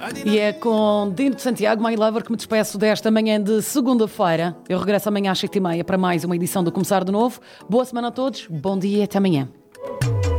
E é com Dino de Santiago, My Lover, que me despeço desta manhã de segunda-feira. Eu regresso amanhã às 7h30 para mais uma edição do Começar de Novo. Boa semana a todos, bom dia e até amanhã.